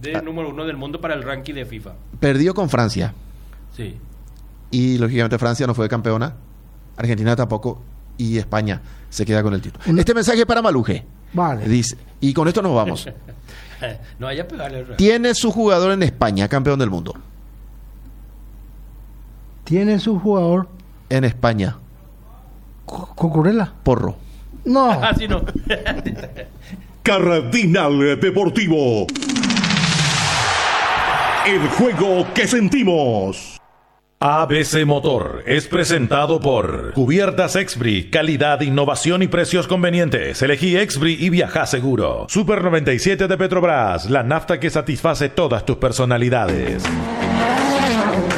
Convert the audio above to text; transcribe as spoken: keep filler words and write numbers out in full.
de número uno del mundo para el ranking de FIFA. Perdió con Francia. Sí. Y lógicamente Francia no fue campeona. Argentina tampoco. Y España se queda con el título. Este mensaje es para Maluje. Vale. Dice, y con esto nos vamos. No vaya a pegarle. Tiene su jugador en España, campeón del mundo. Tiene su jugador En España, Cucurella. Porro. No. Así no. Cardinal Deportivo. El juego que sentimos. A B C Motor es presentado por Cubiertas Expri, calidad, innovación y precios convenientes. Elegí Expri y viaja seguro. Super noventa y siete de Petrobras, la nafta que satisface todas tus personalidades.